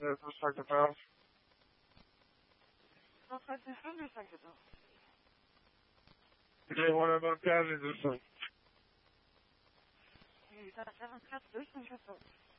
there for psychopaths. Wat gaat de hunder zeggen dan? They want to look at it just like, Je staat zelf een kat dus, dan gaat dat.